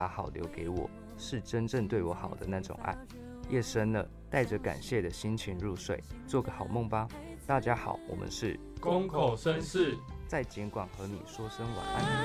把好留给我，是真正对我好的那种爱。夜深了，带着感谢的心情入睡，做个好梦吧。大家好，我们是公口绅士， 在简管和你说声晚安。